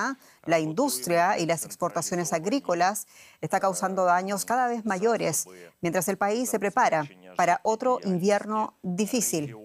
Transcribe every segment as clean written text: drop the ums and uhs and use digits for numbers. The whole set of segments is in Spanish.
economía, la industria y las exportaciones agrícolas está causando daños cada vez mayores, mientras el país se prepara para otro invierno difícil.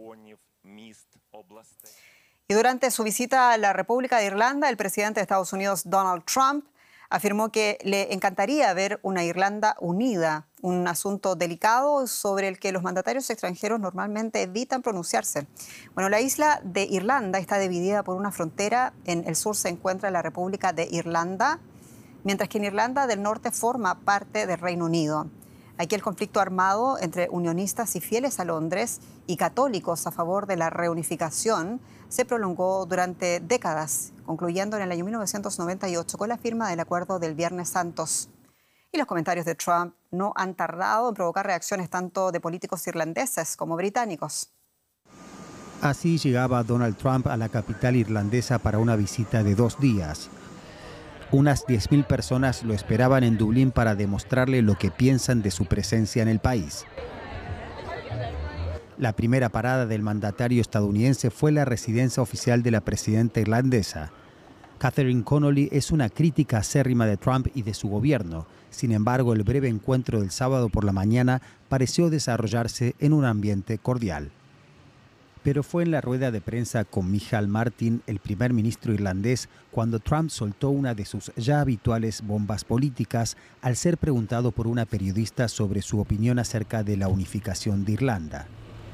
Y durante su visita a la República de Irlanda, el presidente de Estados Unidos, Donald Trump, afirmó que le encantaría ver una Irlanda unida, un asunto delicado sobre el que los mandatarios extranjeros normalmente evitan pronunciarse. Bueno, la isla de Irlanda está dividida por una frontera. En el sur se encuentra la República de Irlanda, mientras que en Irlanda del Norte forma parte del Reino Unido. Aquí el conflicto armado entre unionistas y fieles a Londres y católicos a favor de la reunificación se prolongó durante décadas, concluyendo en el año 1998 con la firma del acuerdo del Viernes Santos. Y los comentarios de Trump no han tardado en provocar reacciones tanto de políticos irlandeses como británicos. Así llegaba Donald Trump a la capital irlandesa para una visita de 2 días. Unas 10.000 personas lo esperaban en Dublín para demostrarle lo que piensan de su presencia en el país. La primera parada del mandatario estadounidense fue la residencia oficial de la presidenta irlandesa. Catherine Connolly es una crítica acérrima de Trump y de su gobierno. Sin embargo, el breve encuentro del sábado por la mañana pareció desarrollarse en un ambiente cordial. Pero fue en la rueda de prensa con Micheál Martin, el primer ministro irlandés, cuando Trump soltó una de sus ya habituales bombas políticas al ser preguntado por una periodista sobre su opinión acerca de la unificación de Irlanda.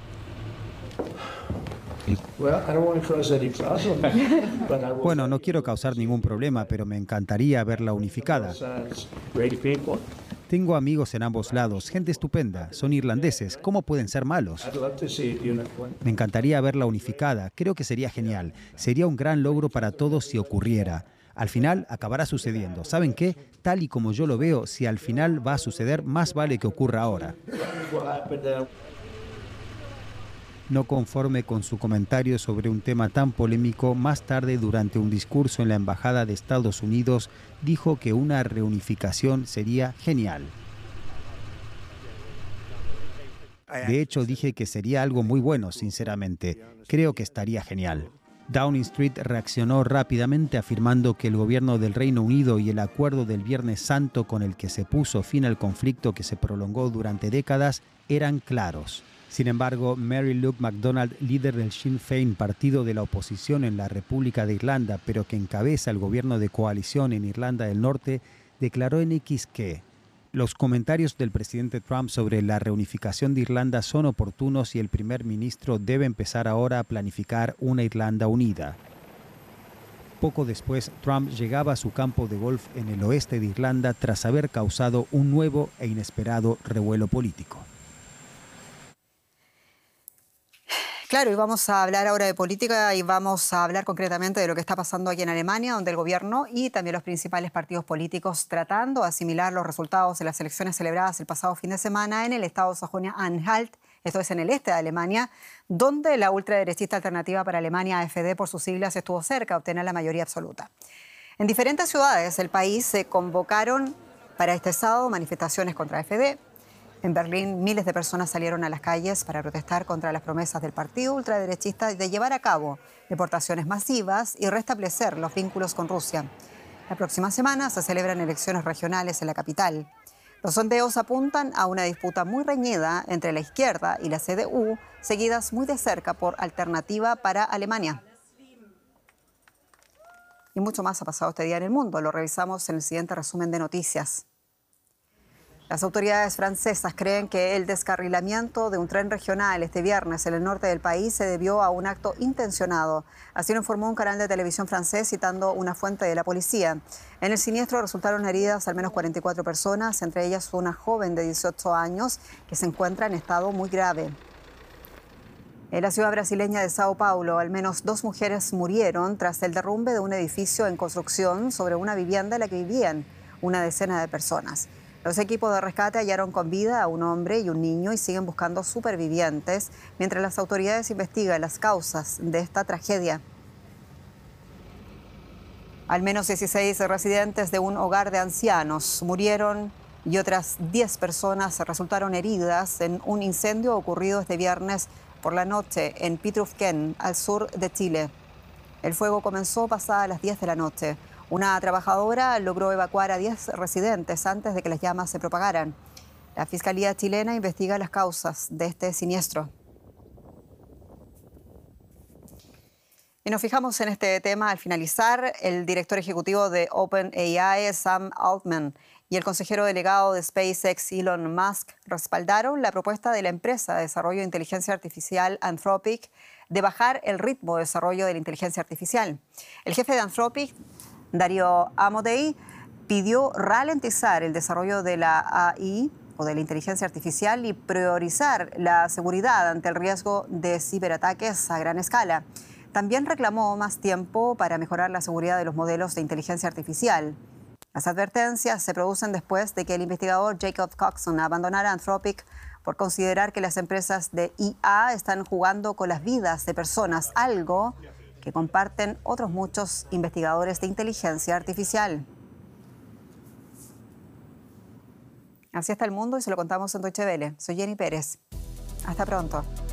Bueno, no quiero causar ningún problema, pero me encantaría verla unificada. Tengo amigos en ambos lados, gente estupenda, son irlandeses, ¿cómo pueden ser malos? Me encantaría verla unificada, creo que sería genial, sería un gran logro para todos si ocurriera. Al final acabará sucediendo. ¿Saben qué? Tal y como yo lo veo, si al final va a suceder, más vale que ocurra ahora. No conforme con su comentario sobre un tema tan polémico, más tarde, durante un discurso en la Embajada de Estados Unidos, dijo que una reunificación sería genial. De hecho, dije que sería algo muy bueno, sinceramente. Creo que estaría genial. Downing Street reaccionó rápidamente afirmando que el gobierno del Reino Unido y el acuerdo del Viernes Santo con el que se puso fin al conflicto que se prolongó durante décadas eran claros. Sin embargo, Mary Luke MacDonald, líder del Sinn Féin, partido de la oposición en la República de Irlanda, pero que encabeza el gobierno de coalición en Irlanda del Norte, declaró en X que los comentarios del presidente Trump sobre la reunificación de Irlanda son oportunos y el primer ministro debe empezar ahora a planificar una Irlanda unida. Poco después, Trump llegaba a su campo de golf en el oeste de Irlanda tras haber causado un nuevo e inesperado revuelo político. Claro, y vamos a hablar ahora de política y vamos a hablar concretamente de lo que está pasando aquí en Alemania, donde el gobierno y también los principales partidos políticos tratando de asimilar los resultados de las elecciones celebradas el pasado fin de semana en el estado de Sajonia-Anhalt, esto es en el este de Alemania, donde la ultraderechista Alternativa para Alemania, AfD por sus siglas, estuvo cerca de obtener la mayoría absoluta. En diferentes ciudades del país se convocaron para este sábado manifestaciones contra AfD. En Berlín, miles de personas salieron a las calles para protestar contra las promesas del partido ultraderechista de llevar a cabo deportaciones masivas y restablecer los vínculos con Rusia. La próxima semana se celebran elecciones regionales en la capital. Los sondeos apuntan a una disputa muy reñida entre la izquierda y la CDU, seguidas muy de cerca por Alternativa para Alemania. Y mucho más ha pasado este día en el mundo. Lo revisamos en el siguiente resumen de noticias. Las autoridades francesas creen que el descarrilamiento de un tren regional este viernes en el norte del país se debió a un acto intencionado. Así lo informó un canal de televisión francés citando una fuente de la policía. En el siniestro resultaron heridas al menos 44 personas, entre ellas una joven de 18 años que se encuentra en estado muy grave. En la ciudad brasileña de Sao Paulo, al menos 2 mujeres murieron tras el derrumbe de un edificio en construcción sobre una vivienda en la que vivían una decena de personas. Los equipos de rescate hallaron con vida a un hombre y un niño y siguen buscando supervivientes, mientras las autoridades investigan las causas de esta tragedia. Al menos 16 residentes de un hogar de ancianos murieron y otras 10 personas resultaron heridas en un incendio ocurrido este viernes por la noche en Pitrufquén, al sur de Chile. El fuego comenzó pasadas las 10 de la noche. Una trabajadora logró evacuar a 10 residentes antes de que las llamas se propagaran. La Fiscalía chilena investiga las causas de este siniestro. Y nos fijamos en este tema al finalizar. El director ejecutivo de OpenAI, Sam Altman, y el consejero delegado de SpaceX, Elon Musk, respaldaron la propuesta de la empresa de desarrollo de inteligencia artificial Anthropic de bajar el ritmo de desarrollo de la inteligencia artificial. El jefe de Anthropic, Dario Amodei, pidió ralentizar el desarrollo de la AI o de la inteligencia artificial y priorizar la seguridad ante el riesgo de ciberataques a gran escala. También reclamó más tiempo para mejorar la seguridad de los modelos de inteligencia artificial. Las advertencias se producen después de que el investigador Jacob Coxon abandonara Anthropic por considerar que las empresas de IA están jugando con las vidas de personas, algo que comparten otros muchos investigadores de inteligencia artificial. Así está el mundo y se lo contamos en Deutsche Welle. Soy Jenny Pérez. Hasta pronto.